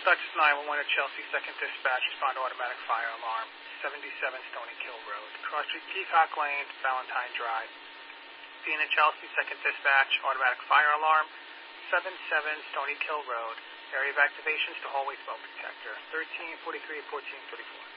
Dutchess 911 at Chelsea, second dispatch, respond to automatic fire alarm, 77 Stony Kill Road, Cross Street, Peacock Lane, Valentine Drive. Being at Chelsea, second dispatch, automatic fire alarm, 77 Stony Kill Road, area of activations to hallway smoke detector, 1343, 1434.